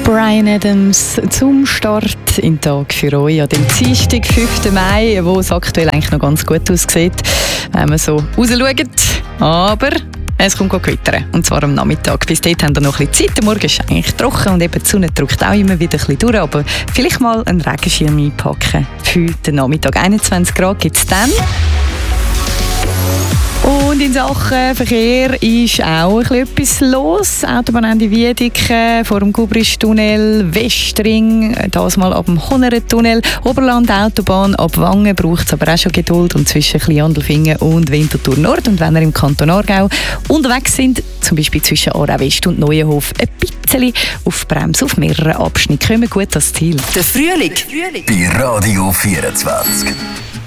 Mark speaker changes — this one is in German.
Speaker 1: Bryan Adams zum Start in den Tag für euch an dem Dienstag, 5. Mai, wo es aktuell eigentlich noch ganz gut aussieht, wenn man so rausschaut. Aber es kommt gewittern, und zwar am Nachmittag. Bis dort haben wir noch ein bisschen Zeit. Der Morgen ist eigentlich trocken und eben die Sonne drückt auch immer wieder ein bisschen durch. Aber vielleicht mal einen Regenschirm einpacken für den Nachmittag. 21 Grad gibt es dann. Und in Sachen Verkehr ist auch etwas los. Autobahnende Wiedeke vor dem Gubristunnel, Westring, das mal ab dem Honnerentunnel, Oberland-Autobahn ab Wangen braucht es aber auch schon Geduld und zwischen Andelfingen und Winterthur Nord. Und wenn ihr im Kanton Aargau unterwegs sind, zum Beispiel zwischen Aarau West und Neuenhof, ein bisschen auf Bremse auf mehreren Abschnitten, kommen gut ans Ziel.
Speaker 2: Der Frühling bei Radio 24.